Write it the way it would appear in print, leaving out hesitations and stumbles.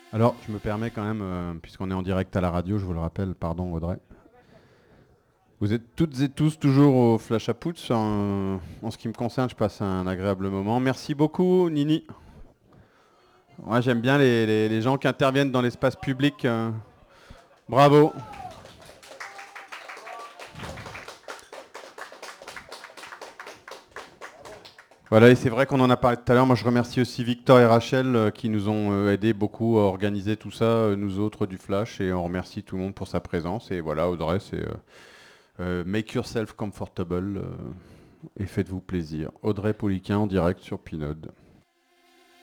Alors, je me permets quand même, puisqu'on est en direct à la radio, je vous le rappelle, pardon Audrey. Vous êtes toutes et tous toujours au Flash à Pouts. En ce qui me concerne, je passe un agréable moment. Merci beaucoup, Nini. Moi, j'aime bien les gens qui interviennent dans l'espace public. Bravo. Voilà, et c'est vrai qu'on en a parlé tout à l'heure. Moi, je remercie aussi Victor et Rachel qui nous ont aidé beaucoup à organiser tout ça, nous autres du Flash, et on remercie tout le monde pour sa présence. Et voilà, Audrey, c'est make yourself comfortable et faites-vous plaisir. Audrey Poliquin en direct sur Pinode.